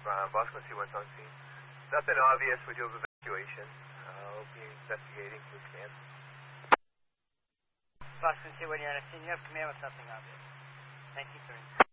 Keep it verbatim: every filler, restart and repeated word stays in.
Uh, Boston two one's on scene. Nothing obvious. We do have evacuation. Uh, we'll be investigating if we can. Boston two, when you're on a scene, you have command with nothing obvious. Thank you, sir.